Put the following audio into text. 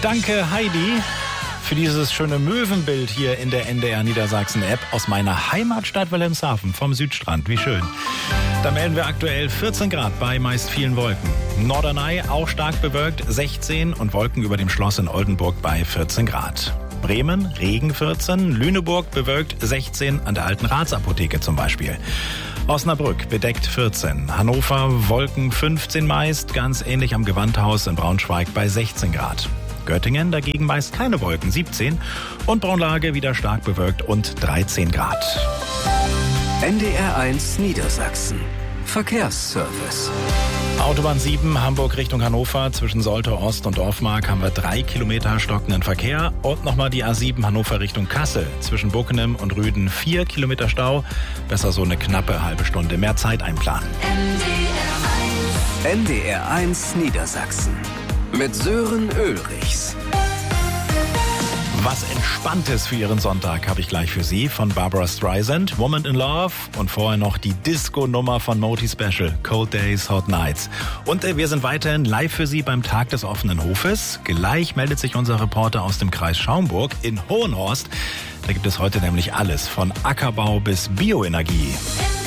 Danke, Heidi, für dieses schöne Möwenbild hier in der NDR Niedersachsen-App aus meiner Heimatstadt Wilhelmshaven vom Südstrand. Wie schön. Da melden wir aktuell 14 Grad bei meist vielen Wolken. Norderney auch stark bewölkt, 16 und Wolken über dem Schloss in Oldenburg bei 14 Grad. Bremen, Regen 14, Lüneburg bewölkt 16, an der Alten Ratsapotheke zum Beispiel. Osnabrück bedeckt 14, Hannover Wolken 15 meist, ganz ähnlich am Gewandhaus in Braunschweig bei 16 Grad. Göttingen dagegen meist keine Wolken, 17 und Braunlage wieder stark bewölkt und 13 Grad. NDR 1 Niedersachsen. Verkehrsservice. Autobahn 7 Hamburg Richtung Hannover. Zwischen Soltau Ost und Dorfmark haben wir 3 Kilometer stockenden Verkehr. Und nochmal die A7 Hannover Richtung Kassel. Zwischen Bockenem und Rüden 4 Kilometer Stau. Besser so eine knappe halbe Stunde mehr Zeit einplanen. NDR 1 Niedersachsen. Mit Sören Ulrichs. Was Entspanntes für Ihren Sonntag habe ich gleich für Sie von Barbara Streisand, Woman in Love und vorher noch die Disco-Nummer von Moti Special, Cold Days, Hot Nights. Und wir sind weiterhin live für Sie beim Tag des offenen Hofes. Gleich meldet sich unser Reporter aus dem Kreis Schaumburg in Hohenhorst. Da gibt es heute nämlich alles, von Ackerbau bis Bioenergie.